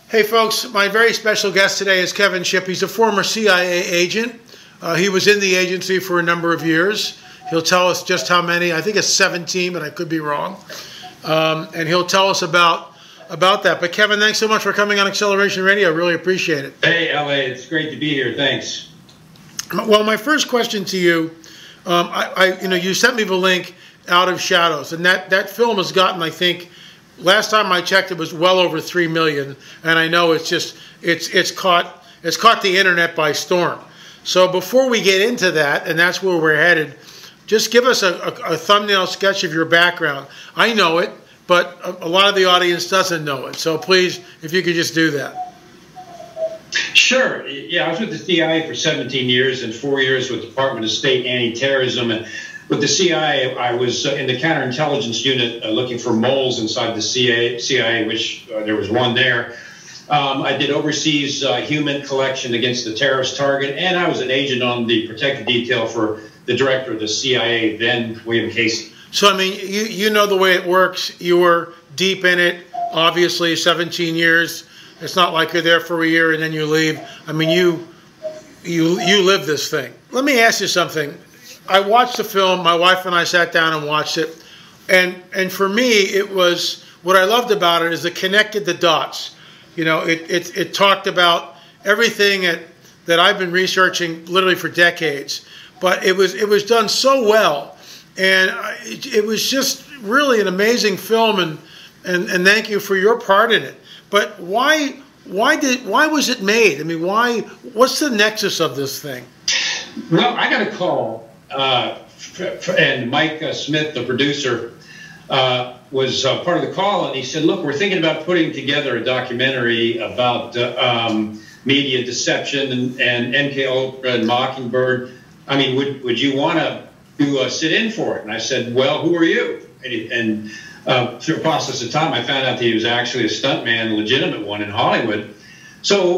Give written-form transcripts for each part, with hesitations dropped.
Hey folks, my very special guest today is Kevin Shipp. He's a former CIA agent. He was in the agency for a number of years. He'll tell us just how many. I think it's 17, but I could be wrong. And he'll tell us about that. But Kevin, thanks so much for coming on Acceleration Radio. I really appreciate it. Hey, LA, it's great to be here. Thanks. Well, my first question to you, you sent me the link, Out of Shadows, and that film has gotten, I think, last time I checked, it was well over 3 million, and I know it's caught the internet by storm. So before we get into that, and that's where we're headed, just give us a thumbnail sketch of your background. I know it, but a lot of the audience doesn't know it. So please, if you could just do that. Sure. Yeah, I was with the CIA for 17 years and 4 years with the Department of State Anti-Terrorism. And with the CIA, I was in the counterintelligence unit looking for moles inside the CIA, which there was one there. I did overseas human collection against the terrorist target, and I was an agent on the protective detail for the director of the CIA, then William Casey. So, I mean, you know the way it works. You were deep in it, obviously, 17 years. It's not like you're there for a year and then you leave. I mean, you live this thing. Let me ask you something. I watched the film. My wife and I sat down and watched it. And for me, it was, what I loved about it is it connected the dots. You know, it talked about everything that I've been researching literally for decades. But it was done so well. And it was just really an amazing film. And thank you for your part in it. But why was it made? I mean, what's the nexus of this thing? Well, I got a call. And Mike Smith, the producer, was part of the call, and he said, look, we're thinking about putting together a documentary about media deception and MK Ultra and Mockingbird. I mean, would you want to sit in for it? And I said, well, who are you? And through a process of time, I found out that he was actually a stuntman, a legitimate one in Hollywood. So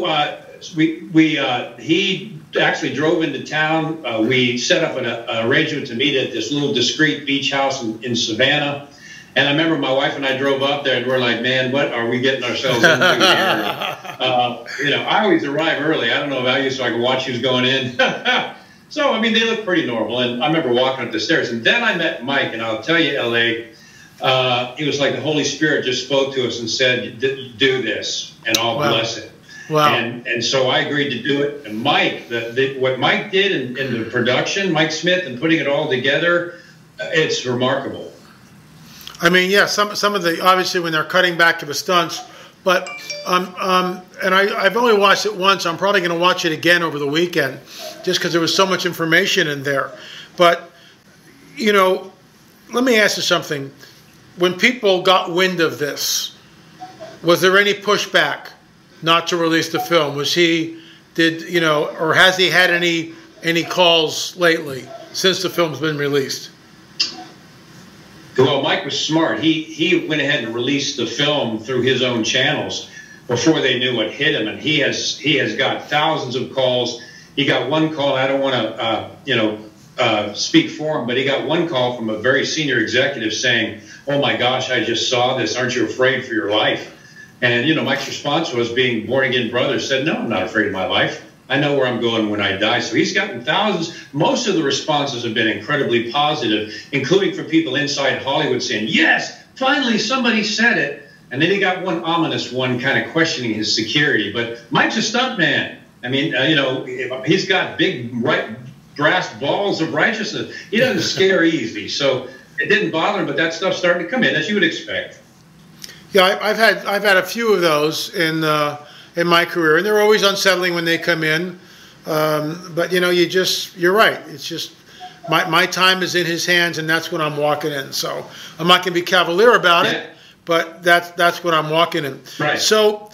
he actually drove into town. We set up an arrangement to meet at this little discreet beach house in Savannah. And I remember my wife and I drove up there, and we're like, man, what are we getting ourselves into here? I always arrive early. I don't know about you, so I can watch who's going in. So, I mean, they look pretty normal. And I remember walking up the stairs. And then I met Mike, and I'll tell you, L.A., it was like the Holy Spirit just spoke to us and said, do this, and I'll bless it. Wow. And so I agreed to do it. And Mike, what Mike did in the production, Mike Smith, and putting it all together, it's remarkable. I mean, yeah, some of the, obviously when they're cutting back to the stunts, but and I've only watched it once. I'm probably going to watch it again over the weekend, just because there was so much information in there. But let me ask you something. When people got wind of this, was there any pushback not to release the film? Or has he had any calls lately since the film's been released? Well, Mike was smart. He went ahead and released the film through his own channels before they knew what hit him, and he has got thousands of calls. He got one call. I don't want to speak for him, but he got one call from a very senior executive saying, "Oh my gosh, I just saw this. Aren't you afraid for your life?" And Mike's response was, being born again brother, said, "No, I'm not afraid of my life. I know where I'm going when I die." So he's gotten thousands. Most of the responses have been incredibly positive, including from people inside Hollywood saying, "Yes, finally somebody said it." And then he got one ominous one kind of questioning his security. But Mike's a stuntman. I mean, he's got big brass balls of righteousness. He doesn't scare easy. So it didn't bother him, but that stuff's starting to come in, as you would expect. Yeah, I've had a few of those in my career, and they're always unsettling when they come in. But you're right. It's just my time is in his hands, and that's what I'm walking in. So I'm not going to be cavalier about it, but that's what I'm walking in. Right. So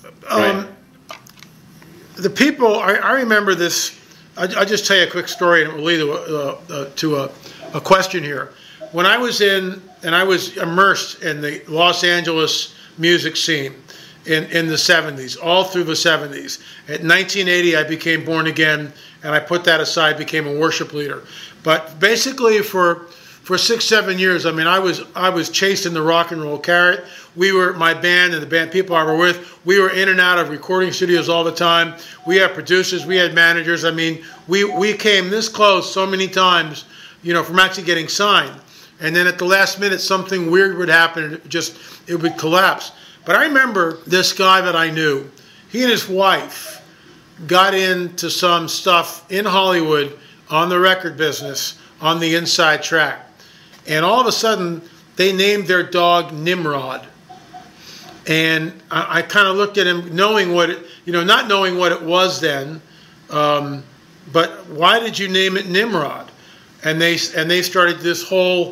the people, I remember this. I'll just tell you a quick story, and it will lead to a question here. When I was I was immersed in the Los Angeles music scene in the 70s, all through the 70s. At 1980, I became born again, and I put that aside, became a worship leader. But basically for for 6-7 years. I mean, I was chasing the rock and roll carrot. My band and the band people I were with, we were in and out of recording studios all the time. We had producers, we had managers. I mean, we came this close so many times, from actually getting signed. And then at the last minute, something weird would happen, and it would collapse. But I remember this guy that I knew. He and his wife got into some stuff in Hollywood on the record business on the inside track. And all of a sudden, they named their dog Nimrod. And I kind of looked at him, knowing not knowing what it was then, but why did you name it Nimrod? And they started this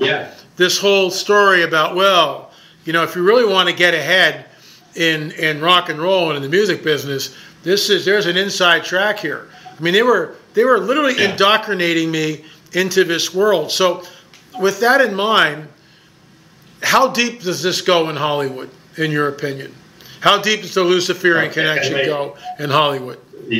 whole story about, well, if you really want to get ahead in rock and roll and in the music business, there's an inside track here. I mean, they were literally indoctrinating me into this world. So with that in mind, how deep does this go in Hollywood, in your opinion? How deep does the Luciferian connection go in Hollywood?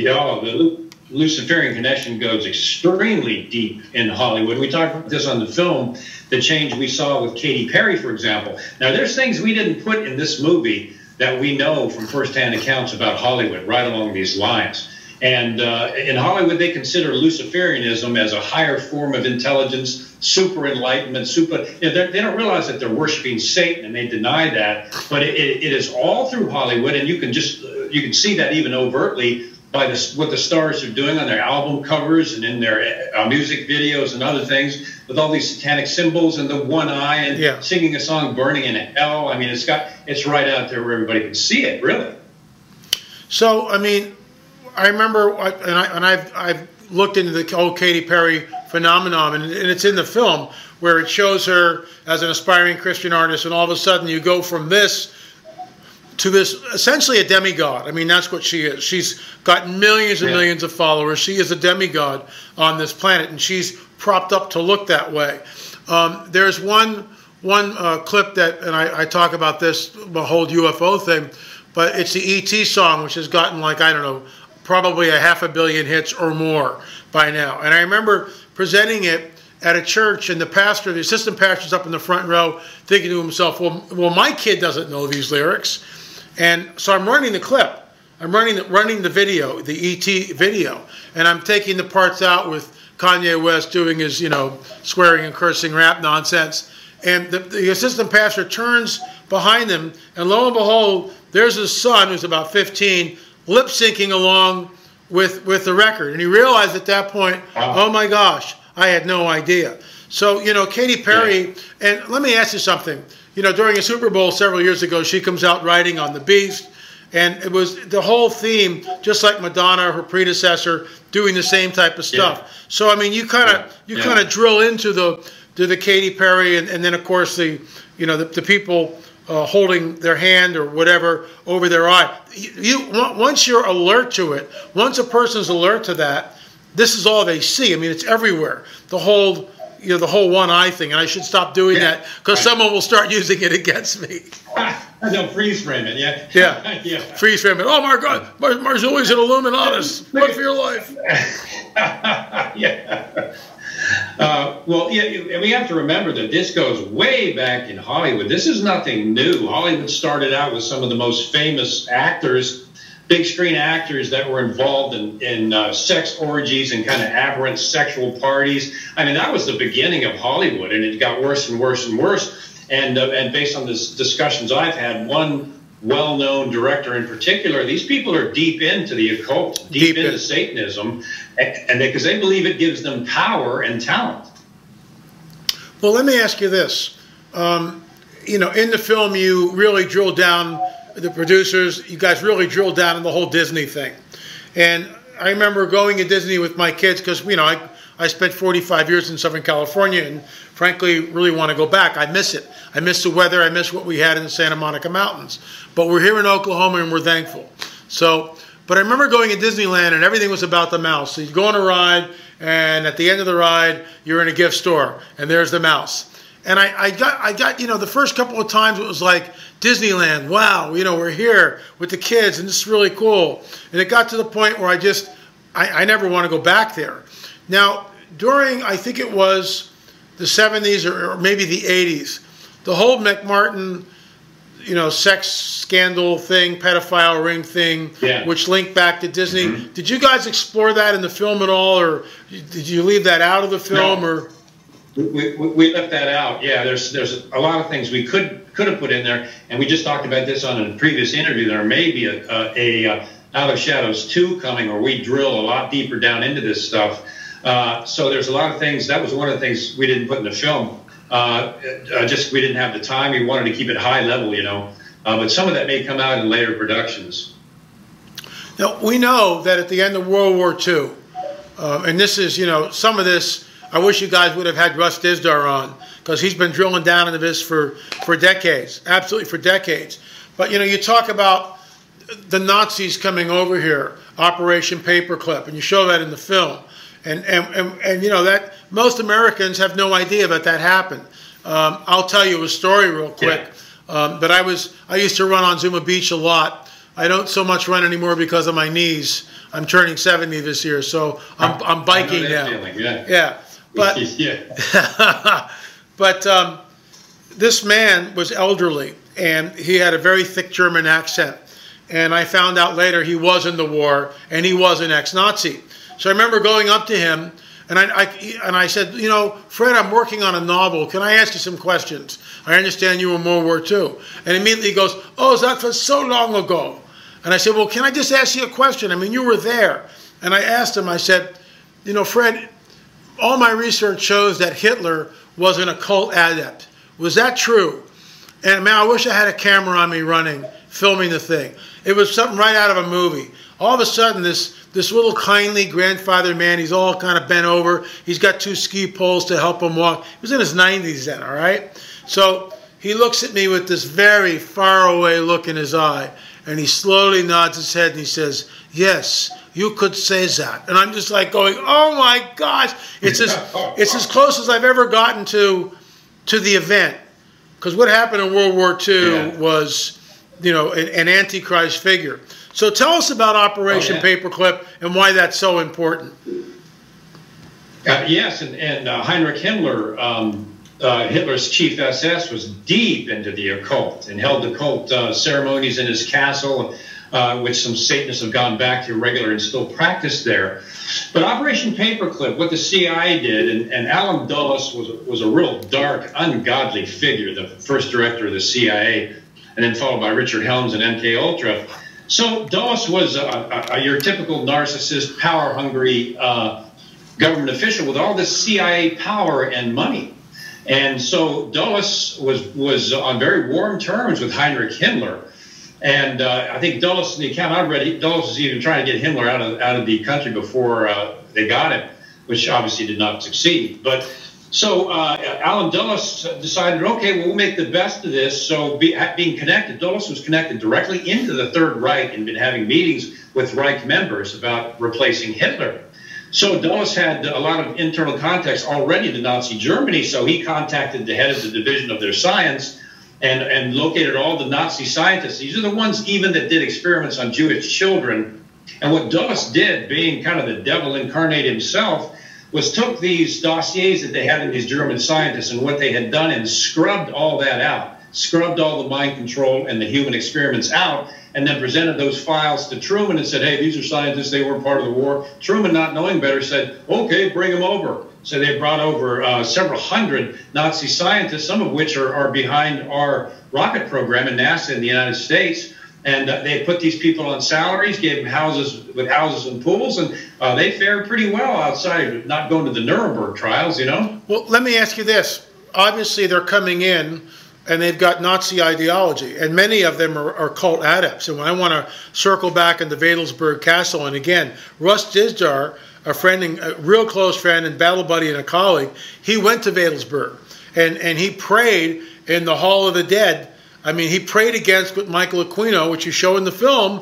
The Luciferian connection goes extremely deep in Hollywood. We talked about this on the film, the change we saw with Katy Perry, for example. Now, there's things we didn't put in this movie that we know from firsthand accounts about Hollywood right along these lines. And in Hollywood, they consider Luciferianism as a higher form of intelligence, super enlightenment, they don't realize that they're worshiping Satan, and they deny that. But it is all through Hollywood, and you can see that even overtly by what the stars are doing on their album covers and in their music videos and other things, with all these satanic symbols and the one eye and singing a song "Burning in Hell." I mean, it's right out there where everybody can see it, really. So, I mean, I remember, and I've looked into the whole Katy Perry phenomenon, and it's in the film where it shows her as an aspiring Christian artist, and all of a sudden you go from this to this, essentially a demigod. I mean, that's what she is. She's got millions and millions of followers. She is a demigod on this planet, and she's propped up to look that way. There's one clip that, and I talk about this, the whole UFO thing, but it's the E.T. song, which has gotten probably 500 million hits or more by now. And I remember presenting it at a church, and the assistant pastor's up in the front row thinking to himself, well, my kid doesn't know these lyrics. And so I'm running the clip. I'm running the video, the E.T. video, and I'm taking the parts out with Kanye West doing his, swearing and cursing rap nonsense. And the assistant pastor turns behind him, and lo and behold, there's his son, who's about 15, lip syncing along with the record. And he realized at that point, oh my gosh, I had no idea. So, Katy Perry, and let me ask you something. During a Super Bowl several years ago, she comes out riding on the beast, and it was the whole theme, just like Madonna, her predecessor, doing the same type of stuff. Yeah. So, I mean, you kind of drill into the Katy Perry, and then of course the people holding their hand or whatever over their eye. Once you're alert to it, once a person's alert to that, this is all they see. I mean, it's everywhere. The whole one eye thing, and I should stop doing that because someone will start using it against me. No, freeze frame it, yeah. Freeze frame it. Oh my God, Marzulli's an Illuminatus. Run for your life. We have to remember that this goes way back in Hollywood. This is nothing new. Hollywood started out with some of the most famous actors, big screen actors that were involved in sex orgies and kind of aberrant sexual parties. I mean, that was the beginning of Hollywood, and it got worse and worse and worse. And based on the discussions I've had, one well-known director in particular, these people are deep into the occult, deep into Satanism, and because they believe it gives them power and talent. Well, let me ask you this. In the film, you really drill down, the producers, you guys really drilled down in the whole Disney thing. And I remember going to Disney with my kids because, I spent 45 years in Southern California and frankly really want to go back. I miss it. I miss the weather. I miss what we had in the Santa Monica Mountains. But we're here in Oklahoma and we're thankful. But I remember going to Disneyland and everything was about the mouse. So you go on a ride and at the end of the ride, you're in a gift store and there's the mouse. And I got the first couple of times it was like Disneyland. Wow, we're here with the kids and this is really cool. And it got to the point where I never want to go back there. Now, during, I think it was the 70s or maybe the 80s, the whole McMartin, sex scandal thing, pedophile ring thing, which linked back to Disney. Mm-hmm. Did you guys explore that in the film at all, or did you leave that out of the film? No. Or we left that out. Yeah, there's a lot of things we could have put in there, and we just talked about this on a previous interview. There may be a Out of Shadows 2 coming, where we drill a lot deeper down into this stuff. So there's a lot of things. That was one of the things we didn't put in the film. Just we didn't have the time. We wanted to keep it high level, but some of that may come out in later productions. Now, we know that at the end of World War II, and this is, some of this, I wish you guys would have had Russ Dizdar on, because he's been drilling down into this for decades, absolutely for decades. But, you talk about the Nazis coming over here, Operation Paperclip, and you show that in the film. And that most Americans have no idea that happened. I'll tell you a story real quick. But I used to run on Zuma Beach a lot. I don't so much run anymore because of my knees. I'm turning 70 this year, so I'm biking now. Feeling, yeah. But but this man was elderly, and he had a very thick German accent. And I found out later he was in the war, and he was an ex-Nazi. So I remember going up to him, and I said, Fred, I'm working on a novel. Can I ask you some questions? I understand you were in World War II. And immediately he goes, oh, is that for so long ago? And I said, well, can I just ask you a question? I mean, you were there. And I asked him, I said, Fred, all my research shows that Hitler was an occult adept. Was that true? And man, I wish I had a camera on me filming the thing. It was something right out of a movie. All of a sudden, this little kindly grandfather man, he's all kind of bent over. He's got 2 ski poles to help him walk. He was in his 90s then, all right? So he looks at me with this very faraway look in his eye, and he slowly nods his head, and he says, yes, you could say that. And I'm just like going, oh my gosh. It's as close as I've ever gotten to the event. Because what happened in World War II was, an Antichrist figure. So tell us about Operation Paperclip and why that's so important. Yes, and Heinrich Himmler, Hitler's chief SS, was deep into the occult and held occult ceremonies in his castle, which some Satanists have gone back to regular and still practice there. But Operation Paperclip, what the CIA did, and Allen Dulles was a real dark, ungodly figure, the first director of the CIA, and then followed by Richard Helms and MK Ultra. So Dulles was your typical narcissist, power-hungry government official with all this CIA power and money. And so Dulles was on very warm terms with Heinrich Himmler. And I think Dulles, in the account I've read, Dulles was even trying to get Himmler out of the country before they got him, which obviously did not succeed. But so Allen Dulles decided, okay, well, we'll make the best of this. So being connected, Dulles was connected directly into the Third Reich and been having meetings with Reich members about replacing Hitler. So Dulles had a lot of internal contacts already to Nazi Germany, so he contacted the head of the division of their science and located all the Nazi scientists. These are the ones even that did experiments on Jewish children. And what Dulles did, being kind of the devil incarnate himself, was took these dossiers that they had in these German scientists and what they had done and scrubbed all that out, scrubbed all the mind control and the human experiments out, and then presented those files to Truman and said, hey, these are scientists, they were part of the war. Truman, not knowing better, said, okay, bring them over. So they brought over several hundred Nazi scientists, some of which are behind our rocket program in NASA in the United States. And they put these people on salaries, gave them houses and pools, and they fared pretty well outside of not going to the Nuremberg trials, Well, let me ask you this. Obviously, they're coming in, and they've got Nazi ideology, and many of them are cult adepts. And I want to circle back into Wedelsburg Castle, and again, Russ Dizdar, a real close friend and battle buddy and a colleague, he went to Wedelsburg, and he prayed in the Hall of the Dead. I mean, he prayed against what Michael Aquino, which you show in the film,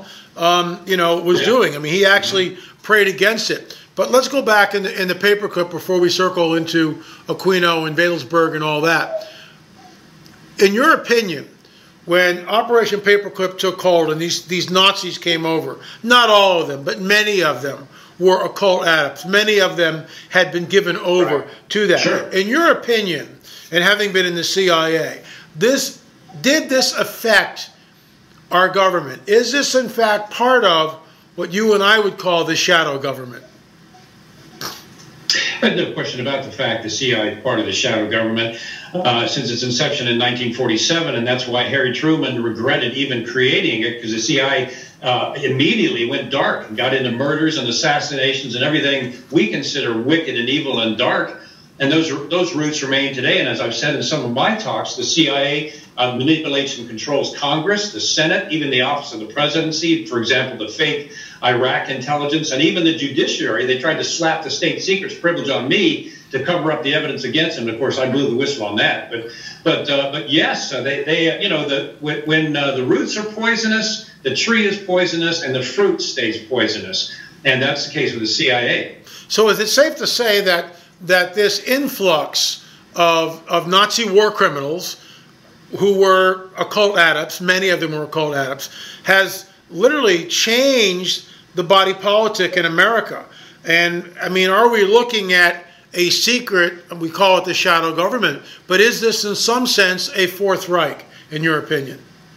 was doing. I mean, he actually prayed against it. But let's go back in the paperclip before we circle into Aquino and Wedelsburg and all that. In your opinion, when Operation Paperclip took hold and these Nazis came over, not all of them, but many of them were occult adepts. Many of them had been given over to that. Sure. In your opinion, and having been in the CIA, did this affect our government? Is this, in fact, part of what you and I would call the shadow government? There's no question about the fact the CIA is part of the shadow government since its inception in 1947, and that's why Harry Truman regretted even creating it, because the CIA immediately went dark and got into murders and assassinations and everything we consider wicked and evil and dark. And those roots remain today. And as I've said in some of my talks, the CIA manipulates and controls Congress, the Senate, even the office of the presidency, for example, the fake Iraq intelligence, and even the judiciary. They tried to slap the state secrets privilege on me to cover up the evidence against him. Of course, I blew the whistle on that. But yes, when the roots are poisonous, the tree is poisonous, and the fruit stays poisonous. And that's the case with the CIA. So is it safe to say that this influx of Nazi war criminals who were occult adepts, many of them were occult adepts, has literally changed the body politic in America? And I mean, are we looking at a secret, we call it the shadow government, but is this in some sense a Fourth Reich, in your opinion?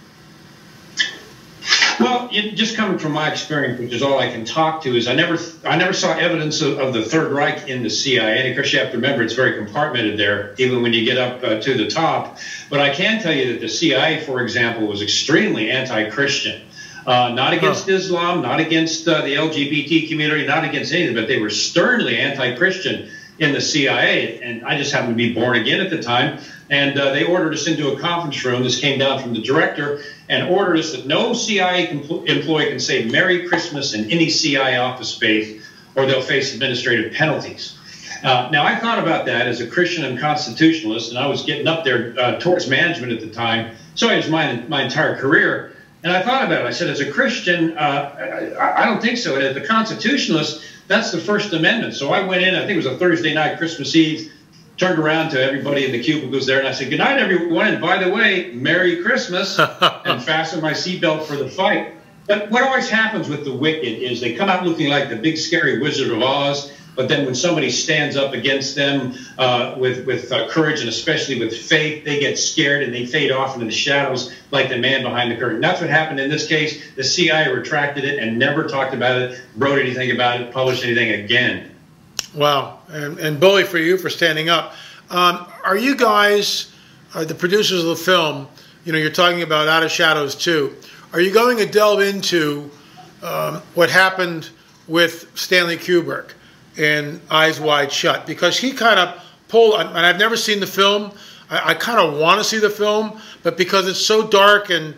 Well, just coming from my experience, which is all I can talk to, is I never saw evidence of the Third Reich in the CIA. And of course, you have to remember it's very compartmented there, even when you get up to the top. But I can tell you that the CIA, for example, was extremely anti-Christian. Not against Islam, not against the LGBT community, not against anything, but they were sternly anti-Christian in the CIA. And I just happened to be born again at the time. And they ordered us into a conference room. This came down from the director and ordered us that no CIA employee can say Merry Christmas in any CIA office space, or they'll face administrative penalties. Now, I thought about that as a Christian and constitutionalist, and I was getting up there towards management at the time. So it was my entire career. And I thought about it. I said, as a Christian, I don't think so. And as a constitutionalist, that's the First Amendment. So I went in, I think it was a Thursday night, Christmas Eve, turned around to everybody in the cubicles there, and I said, good night, everyone, and by the way, Merry Christmas, and fastened my seatbelt for the fight. But what always happens with the wicked is they come out looking like the big scary Wizard of Oz, but then when somebody stands up against them with courage and especially with faith, they get scared and they fade off into the shadows like the man behind the curtain. That's what happened in this case. The CIA retracted it and never talked about it, wrote anything about it, published anything again. Wow. And bully for you for standing up. Are you guys, the producers of the film, you're talking about Out of Shadows 2, are you going to delve into what happened with Stanley Kubrick in Eyes Wide Shut? Because he kind of pulled, and I've never seen the film, I kind of want to see the film, but because it's so dark and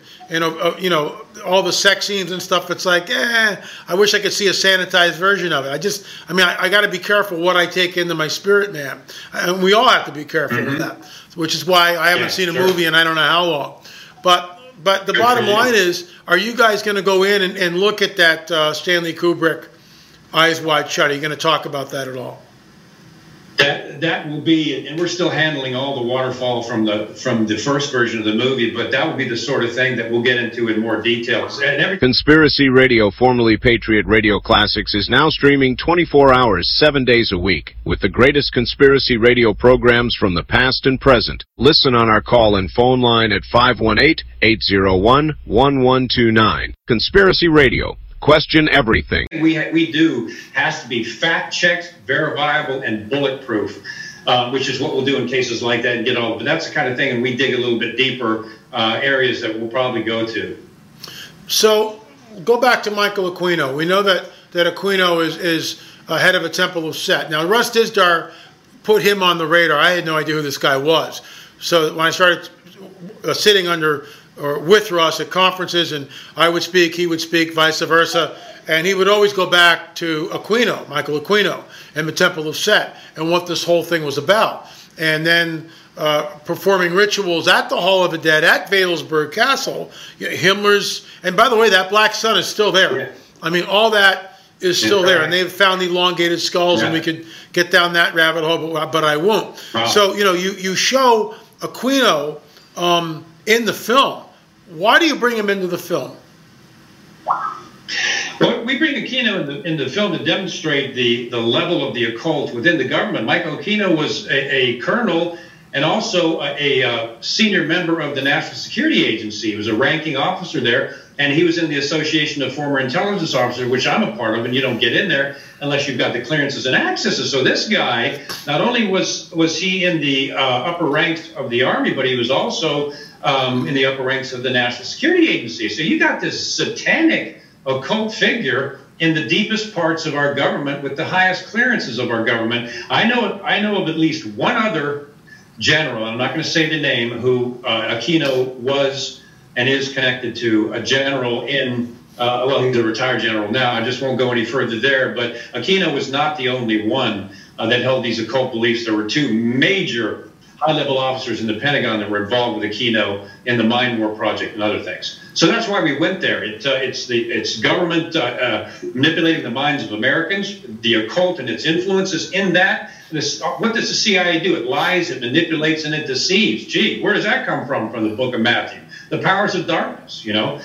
all the sex scenes and stuff, it's like, I wish I could see a sanitized version of it. I got to be careful what I take into my spirit, man. And we all have to be careful with that, which is why I haven't seen a movie in I don't know how long. But the bottom line is, are you guys going to go in and look at that Stanley Kubrick Eyes Wide Shut? Are you going to talk about that at all? That will be, and we're still handling all the waterfall from the first version of the movie, but that will be the sort of thing that we'll get into in more detail. Conspiracy Radio, formerly Patriot Radio Classics, is now streaming 24 hours, 7 days a week, with the greatest conspiracy radio programs from the past and present. Listen on our call and phone line at 518-801-1129. Conspiracy Radio. Question everything. We do has to be fact-checked, verifiable, and bulletproof, which is what we'll do in cases like that and get all. But that's the kind of thing, and we dig a little bit deeper areas that we'll probably go to. So go back to Michael Aquino. We know that Aquino is head of a Temple of Set. Now, Russ Dizdar put him on the radar. I had no idea who this guy was. So when I started sitting under or with Russ at conferences, and I would speak, he would speak, vice versa, and he would always go back to Aquino, Michael Aquino, and the Temple of Set, and what this whole thing was about. And then performing rituals at the Hall of the Dead, at Wewelsburg Castle, Himmler's, and by the way, that black sun is still there. Yeah. I mean, all that is still there, and they've found elongated skulls, and we could get down that rabbit hole, but I won't. Wow. So, you show Aquino in the film. Why do you bring him into the film? Well, we bring Aquino in the film to demonstrate the level of the occult within the government. Michael Aquino was a colonel and also a senior member of the National Security Agency. He was a ranking officer there, and he was in the Association of Former Intelligence Officers, which I'm a part of, and you don't get in there unless you've got the clearances and accesses. So this guy, not only was he in the upper ranks of the Army, but he was also in the upper ranks of the National Security Agency. So you got this satanic occult figure in the deepest parts of our government with the highest clearances of our government. I know of at least one other general, I'm not going to say the name, who Aquino was and is connected to, a general in, well, he's a retired general now. I just won't go any further there. But Aquino was not the only one that held these occult beliefs. There were two major high-level officers in the Pentagon that were involved with Aquino in the Mind War project and other things. So that's why we went there. It's government manipulating the minds of Americans, the occult and its influences in that. What does the CIA do? It lies, it manipulates, and it deceives. Gee, where does that come from the book of Matthew? The powers of darkness, you know.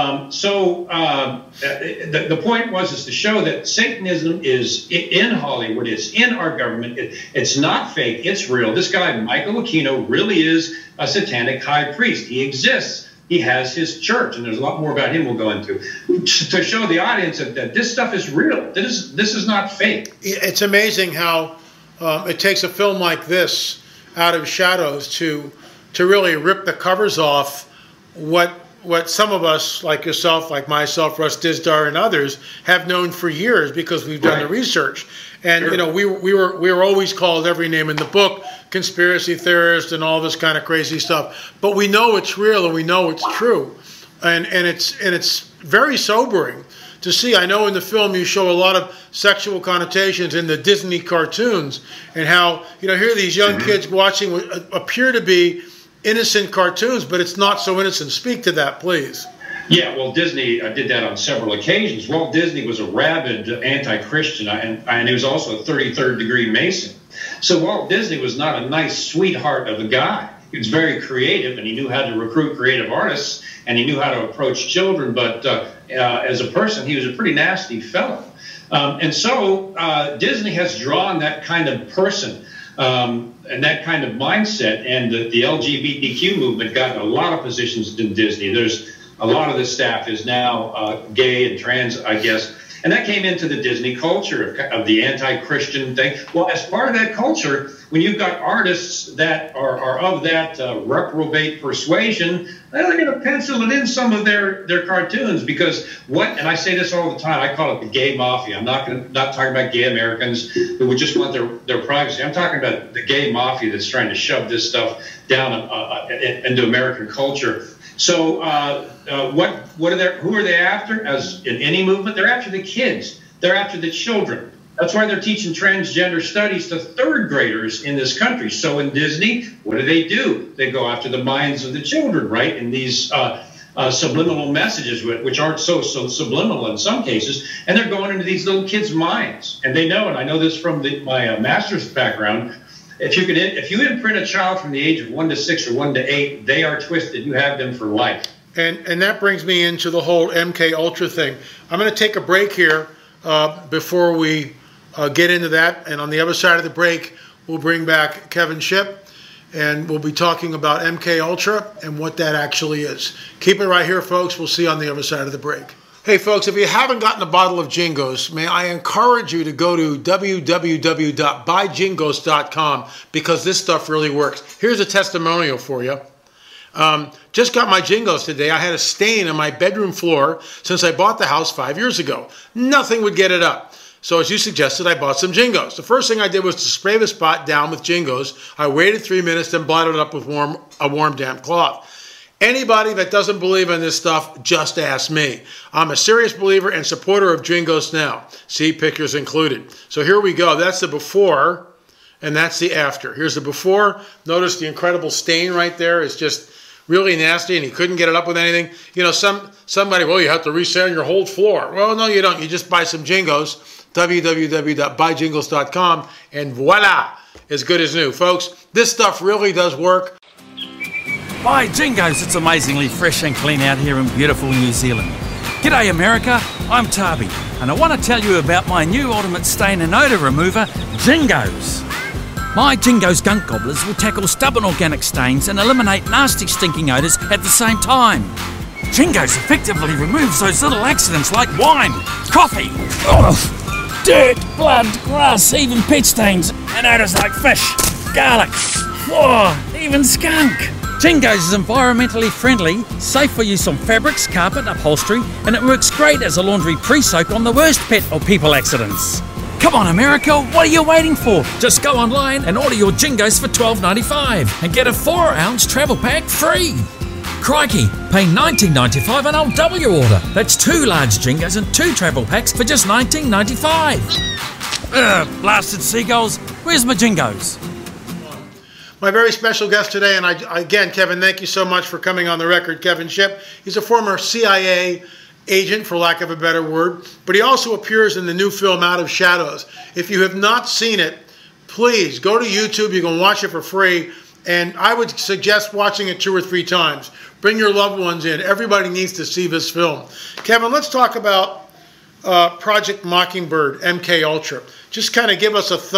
The point is to show that Satanism is in Hollywood, it's in our government, it's not fake, it's real. This guy, Michael Aquino, really is a satanic high priest. He exists. He has his church, and there's a lot more about him we'll go into, to show the audience that this stuff is real. This is not fake. It's amazing how it takes a film like this out of shadows to really rip the covers off what some of us, like yourself, like myself, Russ Dizdar, and others, have known for years because we've done the research. And sure. You know, we were always called every name in the book, conspiracy theorist and all this kind of crazy stuff. But we know it's real and we know it's true, and it's very sobering to see. I know in the film you show a lot of sexual connotations in the Disney cartoons, and how, you know, here are these young kids watching what appear to be innocent cartoons, but it's not so innocent. Speak to that, please. Yeah, well, Disney did that on several occasions. Walt Disney was a rabid anti-Christian, and he was also a 33rd degree Mason. So Walt Disney was not a nice sweetheart of a guy. He was very creative, and he knew how to recruit creative artists, and he knew how to approach children. But as a person, he was a pretty nasty fellow. And so Disney has drawn that kind of person and that kind of mindset. And the LGBTQ movement got a lot of positions in Disney. There's a lot of the staff is now gay and trans, I guess. And that came into the Disney culture of the anti-Christian thing. Well, as part of that culture, when you've got artists that are of that reprobate persuasion, they're going to pencil it in some of their cartoons, because and I say this all the time, I call it the gay mafia. I'm not talking about gay Americans who would just want their privacy. I'm talking about the gay mafia that's trying to shove this stuff down into American culture. So who are they after? As in any movement, they're after the kids. They're after the children. That's why they're teaching transgender studies to third graders in this country. So in Disney, what do? They go after the minds of the children, right? In these subliminal messages, which aren't so subliminal in some cases, and they're going into these little kids' minds. And they know, and I know this from my master's background, if you imprint a child from the age of 1 to 6 or 1 to 8, they are twisted. You have them for life. And that brings me into the whole MK Ultra thing. I'm going to take a break here before we get into that. And on the other side of the break, we'll bring back Kevin Shipp, and we'll be talking about MK Ultra and what that actually is. Keep it right here, folks. We'll see you on the other side of the break. Hey, folks, if you haven't gotten a bottle of Jingos, may I encourage you to go to www.buyjingos.com, because this stuff really works. Here's a testimonial for you. Just got my Jingos today. I had a stain on my bedroom floor since I bought the house 5 years ago. Nothing would get it up. So as you suggested, I bought some Jingos. The first thing I did was to spray the spot down with Jingos. I waited 3 minutes, then blotted it up with a warm, damp cloth. Anybody that doesn't believe in this stuff, just ask me. I'm a serious believer and supporter of Jingos now. See, pictures included. So here we go. That's the before, and that's the after. Here's the before. Notice the incredible stain right there. It's just really nasty, and he couldn't get it up with anything. You know, somebody, well, you have to resand your whole floor. Well, no, you don't. You just buy some Jingos, www.buyjingos.com, and voila, as good as new. Folks, this stuff really does work. By jingoes, it's amazingly fresh and clean out here in beautiful New Zealand. G'day America, I'm Tabi, and I want to tell you about my new ultimate stain and odour remover, Jingoes. My Jingoes gunk gobblers will tackle stubborn organic stains and eliminate nasty stinking odours at the same time. Jingoes effectively removes those little accidents like wine, coffee, dirt, blood, grass, even pet stains, and odours like fish, garlic, even skunk. Jingoes is environmentally friendly, safe for use on fabrics, carpet, upholstery, and it works great as a laundry pre-soak on the worst pet or people accidents. Come on America, what are you waiting for? Just go online and order your Jingoes for $12.95 and get a 4-ounce travel pack free. Crikey, pay $19.95 and I'll double your order. That's 2 large Jingoes and 2 travel packs for just $19.95. Blasted seagulls, where's my Jingoes? My very special guest today, and again, Kevin, thank you so much for coming on the record, Kevin Shipp. He's a former CIA agent, for lack of a better word, but he also appears in the new film Out of Shadows. If you have not seen it, please go to YouTube. You can watch it for free, and I would suggest watching it 2 or 3 times. Bring your loved ones in. Everybody needs to see this film. Kevin, let's talk about Project Mockingbird, MK Ultra. Just kind of give us a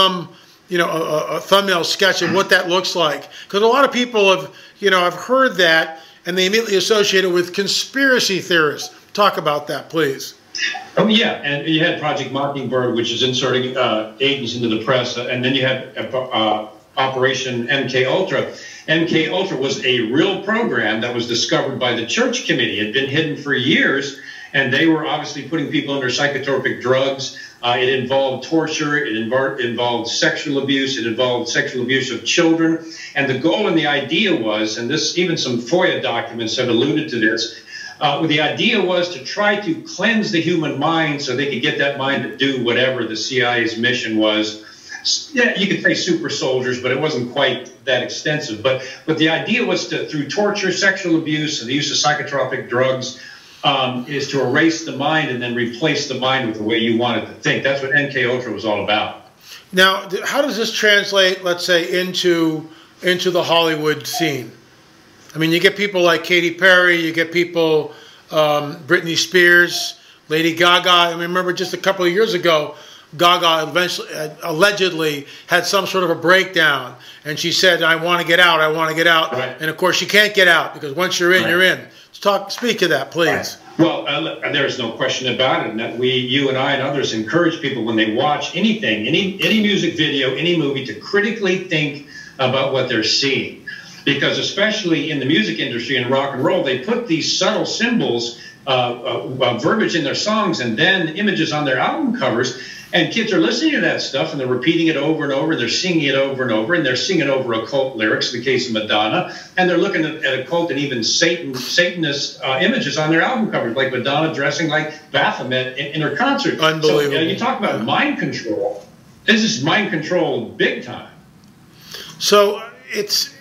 thumbnail sketch of what that looks like, because a lot of people have heard that and they immediately associate it with conspiracy theorists. Talk about that, please. Oh yeah, and you had Project Mockingbird, which is inserting agents into the press, and then you had Operation MK Ultra. MK Ultra was a real program that was discovered by the Church Committee. It had been hidden for years, and they were obviously putting people under psychotropic drugs. It involved torture, it involved sexual abuse, it involved sexual abuse of children. And the goal and the idea was, and this even some FOIA documents have alluded to this, the idea was to try to cleanse the human mind so they could get that mind to do whatever the CIA's mission was. Yeah, you could say super soldiers, but it wasn't quite that extensive. But the idea was to, through torture, sexual abuse, and the use of psychotropic drugs, is to erase the mind and then replace the mind with the way you want it to think. That's what MK Ultra was all about. Now, how does this translate, let's say, into the Hollywood scene? I mean, you get people like Katy Perry, you get people, Britney Spears, Lady Gaga. I mean, remember just a couple of years ago, Gaga eventually, allegedly had some sort of a breakdown, and she said, "I want to get out, I want to get out." Right. And of course, she can't get out because once you're in, you're in. Speak to that, please. Right. Well, there's no question about it, and that you and I and others encourage people when they watch anything, any music video, any movie, to critically think about what they're seeing, because especially in the music industry and rock and roll, they put these subtle symbols, verbiage in their songs, and then images on their album covers. And kids are listening to that stuff, and they're repeating it over and over, and they're singing it over and over, and they're singing over occult lyrics, in the case of Madonna, and they're looking at occult and even Satanist images on their album covers, like Madonna dressing like Baphomet in her concert. Unbelievable. So, you talk about mind control. This is mind control big time. So it's